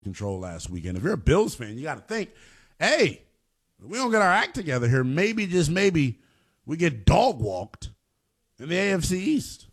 control last weekend. If you're a Bills fan, you got to think, hey, if we don't get our act together here, maybe, just maybe, we get dog walked in the AFC East.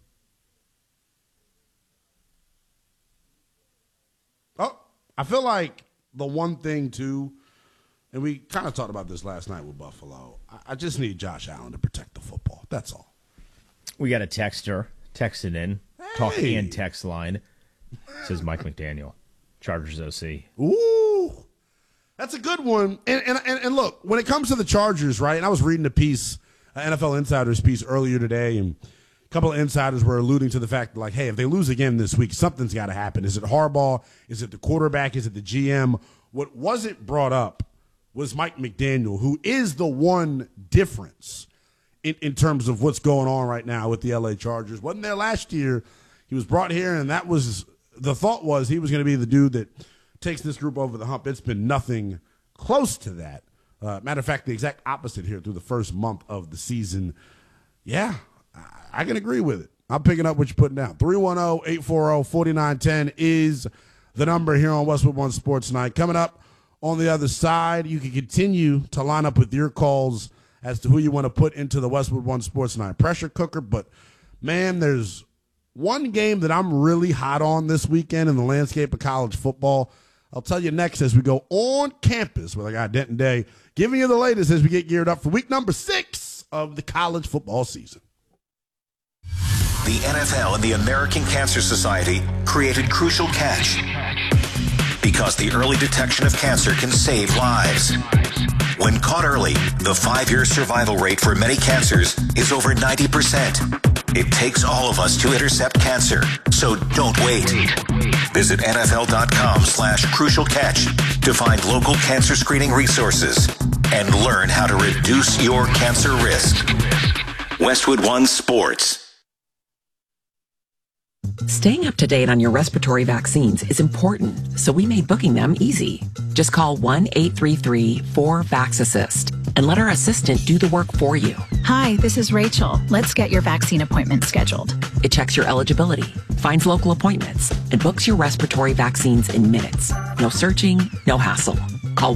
Oh, I feel like the one thing, too, and we kind of talked about this last night with Buffalo, I just need Josh Allen to protect the football. That's all. We got a texter texted in, talk and text line, says Mike McDaniel, Chargers OC. Ooh, that's a good one. And look, when it comes to the Chargers, right, and I was reading a piece, NFL Insider's piece earlier today, and a couple of insiders were alluding to the fact that, like, hey, if they lose again this week, something's got to happen. Is it Harbaugh? Is it the quarterback? Is it the GM? What wasn't brought up was Mike McDaniel, who is the one difference in terms of what's going on right now with the L.A. Chargers. Wasn't there last year. He was brought here, and that was the thought was he was going to be the dude that takes this group over the hump. It's been nothing close to that. Matter of fact, the exact opposite here through the first month of the season. Yeah, I can agree with it. I'm picking up what you're putting down. 310-840-4910 is the number here on Westwood One Sports Night. Coming up on the other side, you can continue to line up with your calls as to who you want to put into the Westwood One Sports Night pressure cooker. But, man, there's one game that I'm really hot on this weekend in the landscape of college football. I'll tell you next as we go on campus with our guy Denton Day, giving you the latest as we get geared up for week number 6 of the college football season. The NFL and the American Cancer Society created Crucial Catch because the early detection of cancer can save lives. When caught early, the 5-year survival rate for many cancers is over 90%. It takes all of us to intercept cancer, so don't wait. Visit NFL.com/Crucial Catch to find local cancer screening resources and learn how to reduce your cancer risk. Westwood One Sports. Staying up to date on your respiratory vaccines is important, so we made booking them easy. Just call 1-833-4-VAX-ASSIST and let our assistant do the work for you. Hi, this is Rachel. Let's get your vaccine appointment scheduled. It checks your eligibility, finds local appointments, and books your respiratory vaccines in minutes. No searching, no hassle. Call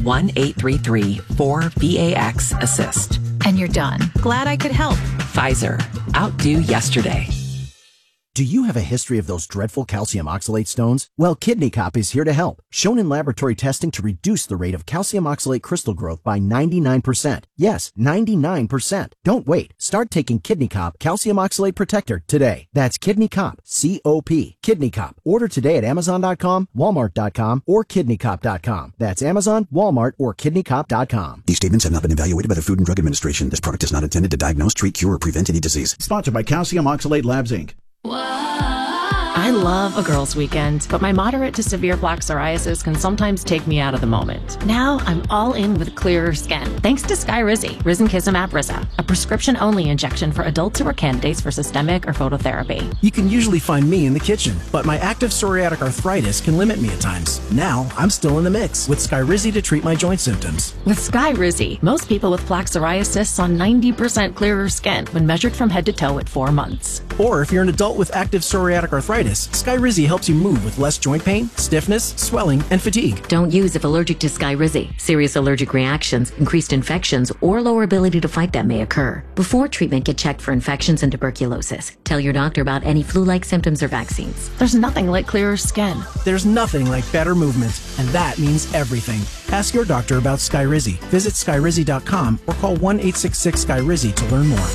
1-833-4-VAX-ASSIST. And you're done. Glad I could help. Pfizer. Outdo yesterday. Do you have a history of those dreadful calcium oxalate stones? Well, Kidney Cop is here to help. Shown in laboratory testing to reduce the rate of calcium oxalate crystal growth by 99%. Yes, 99%. Don't wait. Start taking Kidney Cop Calcium Oxalate Protector today. That's Kidney Cop, C-O-P. Kidney Cop. Order today at Amazon.com, Walmart.com, or KidneyCop.com. That's Amazon, Walmart, or KidneyCop.com. These statements have not been evaluated by the Food and Drug Administration. This product is not intended to diagnose, treat, cure, or prevent any disease. Sponsored by Calcium Oxalate Labs, Inc. I love a girls' weekend, but my moderate to severe plaque psoriasis can sometimes take me out of the moment. Now I'm all in with clearer skin, thanks to Skyrizi, Risankizumab Riza, a prescription-only injection for adults who are candidates for systemic or phototherapy. You can usually find me in the kitchen, but my active psoriatic arthritis can limit me at times. Now I'm still in the mix with Skyrizi to treat my joint symptoms. With Skyrizi, most people with plaque psoriasis saw 90% clearer skin when measured from head to toe at 4 months. Or if you're an adult with active psoriatic arthritis, Skyrizi helps you move with less joint pain, stiffness, swelling, and fatigue. Don't use if allergic to Skyrizi. Serious allergic reactions, increased infections, or lower ability to fight them may occur. Before treatment, get checked for infections and tuberculosis. Tell your doctor about any flu-like symptoms or vaccines. There's nothing like clearer skin. There's nothing like better movement, and that means everything. Ask your doctor about Skyrizi. Visit Skyrizi.com or call 1-866-SKYRIZI to learn more.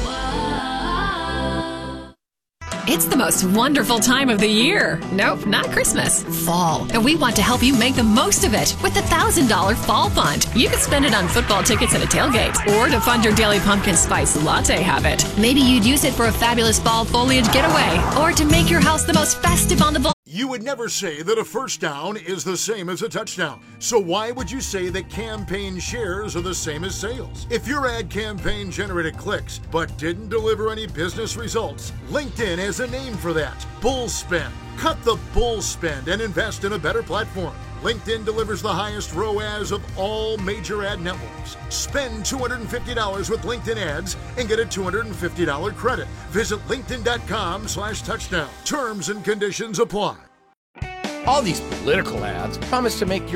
It's the most wonderful time of the year. Nope, not Christmas. Fall. And we want to help you make the most of it with the $1,000 Fall Fund. You can spend it on football tickets and a tailgate, or to fund your daily pumpkin spice latte habit. Maybe you'd use it for a fabulous fall foliage getaway, or to make your house the most festive on the ball. You would never say that a first down is the same as a touchdown. So why would you say that campaign shares are the same as sales? If your ad campaign generated clicks but didn't deliver any business results, LinkedIn has a name for that. Bull spend. Cut the bull spend and invest in a better platform. LinkedIn delivers the highest ROAS of all major ad networks. Spend $250 with LinkedIn ads and get a $250 credit. Visit linkedin.com/touchdown. Terms and conditions apply. All these political ads promise to make your